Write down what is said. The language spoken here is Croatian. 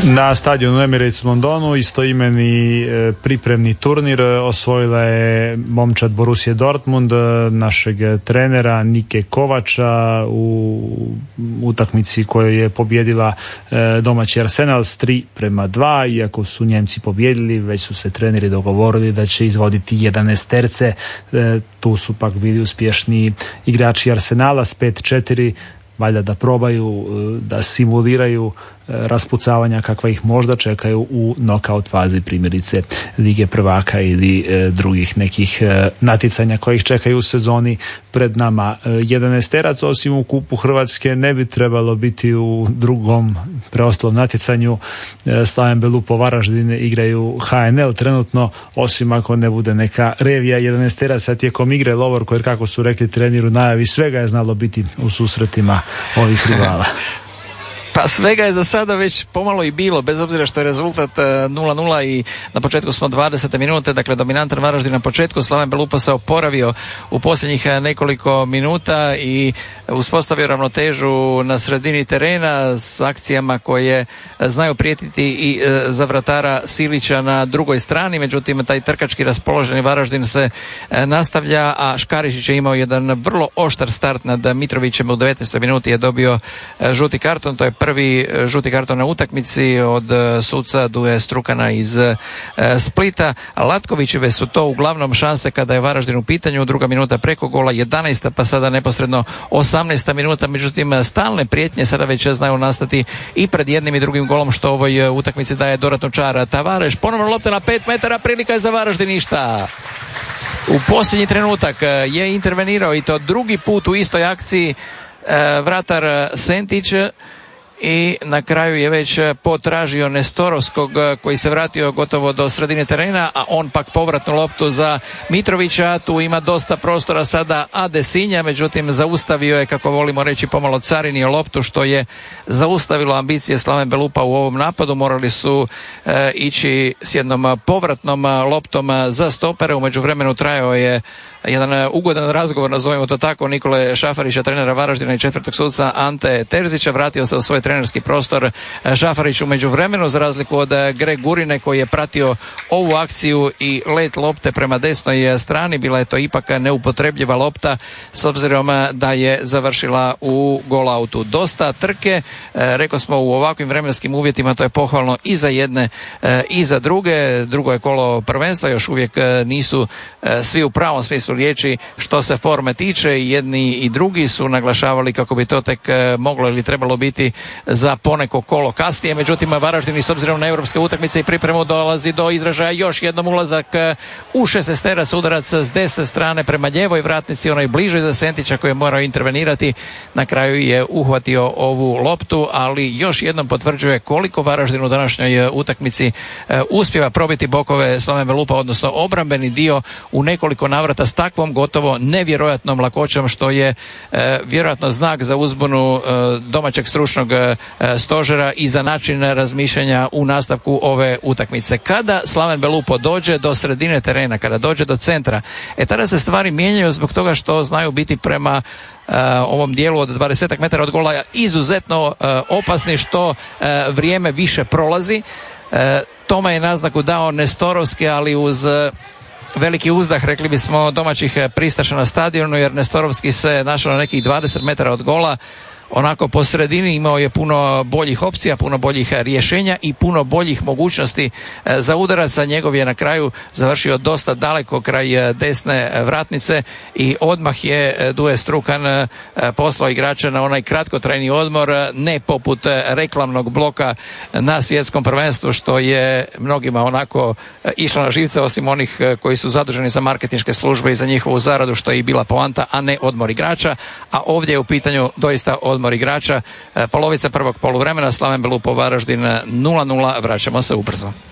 Na stadionu Emirates u Londonu istoimeni pripremni turnir osvojila je momčad Borussia Dortmund, našeg trenera Nike Kovača, u utakmici koju je pobjedila domaći Arsenal s 3-2. Iako su Njemci pobjedili, već su se treneri dogovorili da će izvoditi 11-terce. Tu su pak bili uspješni igrači Arsenala s 5-4, valjda da probaju, da simuliraju raspucavanja kakva ih možda čekaju u nokaut fazi, primjerice Lige prvaka ili drugih nekih natjecanja koji ih čekaju u sezoni pred nama. 11-terac osim u Kupu Hrvatske ne bi trebalo biti u drugom preostalom natjecanju. Slaven Belupo Varaždin igraju HNL trenutno, osim ako ne bude neka revija 11-teraca tijekom igre. Lovorko, jer kako su rekli treneri u najavi, svega je znalo biti u susretima ovih rivala. Pa svega je za sada već pomalo i bilo, bez obzira što je rezultat 0-0 i na početku smo 20. minute, dakle dominantan Varaždin na početku. Slaven Belupo se oporavio u posljednjih nekoliko minuta i uspostavio ravnotežu na sredini terena s akcijama koje znaju prijetiti i za vratara Silića na drugoj strani. Međutim, taj trkački raspoloženi Varaždin se nastavlja, a Škarišić je imao jedan vrlo oštar start nad Mitrovićem. U 19. minuti je dobio žuti karton, to je prvi žuti karton na utakmici od suca Duje Strukana iz Splita. Latkovićeve su to uglavnom šanse kada je Varaždin u pitanju. Druga minuta preko gola, 11. pa sada neposredno 18. minuta. Međutim, stalne prijetnje sada već znaju nastati i pred jednim i drugim golom, što ovoj utakmici daje dodatnu čar. Tavareš, ponovno lopta na 5 metara, prilika je za Varaždin, ništa. U posljednji trenutak je intervenirao, i to drugi put u istoj akciji, vratar Sentić, i na kraju je već potražio Nestorovskog koji se vratio gotovo do sredine terena, a on pak povratnu loptu za Mitrovića. Tu ima dosta prostora sada Adesinja, međutim zaustavio je, kako volimo reći, pomalo carinio loptu, što je zaustavilo ambicije Slaven Belupa u ovom napadu. Morali su ići s jednom povratnom loptom za stopere. U međuvremenu trajao je jedan ugodan razgovor, nazovimo to tako, Nikole Šafarića, trenera Varaždina, i četvrtog suca Ante Terzića. Vratio se u svoj trenerski prostor Šafarić u međuvremenu, za razliku od Greg Gurine koji je pratio ovu akciju i let lopte prema desnoj strani. Bila je to ipak neupotrebljiva lopta s obzirom da je završila u golautu. Dosta trke, rekao smo, u ovakvim vremenskim uvjetima, to je pohvalno i za jedne i za druge. Drugo je kolo prvenstva, još uvijek nisu svi u pravom smislu riječi što se forme tiče. Jedni i drugi su naglašavali kako bi to tek moglo ili trebalo biti za poneko kolo kasnije. Međutim, Varaždin s obzirom na europske utakmice i pripremu dolazi do izražaja još jednom ulazak u 16-terac, udarac s desne strane prema ljevoj vratnici, onoj bližoj za Sentića koji je morao intervenirati. Na kraju je uhvatio ovu loptu, ali još jednom potvrđuje koliko Varaždin u današnjoj utakmici uspjeva probiti bokove Slaven Belupa, odnosno obrambeni dio, u nekoliko navrata s takvom gotovo nevjerojatnom lakoćom, što je vjerojatno znak za uzbunu domaćeg stručnog stožera i za način razmišljanja u nastavku ove utakmice. Kada Slaven Belupo dođe do sredine terena, kada dođe do centra, tada se stvari mijenjaju zbog toga što znaju biti prema ovom dijelu od 20 metara od gola izuzetno opasni, što vrijeme više prolazi. Tome je naznaku dao Nestorovski, ali uz veliki uzdah, rekli bismo, domaćih pristaša na stadionu, jer Nestorovski se našao na nekih 20 metara od gola. Onako po sredini imao je puno boljih opcija, puno boljih rješenja i puno boljih mogućnosti za udarac. Njegov je na kraju završio dosta daleko kraj desne vratnice i odmah je Duje Strukan poslao igrača na onaj kratkotrajni odmor, ne poput reklamnog bloka na svjetskom prvenstvu, što je mnogima onako išlo na živce, osim onih koji su zaduženi za marketinške službe i za njihovu zaradu, što je i bila poanta, a ne odmor igrača. A ovdje je u pitanju doista odmor igrača. Polovica prvog poluvremena, Slaven Belupo Varaždin 0-0, vraćamo se ubrzo.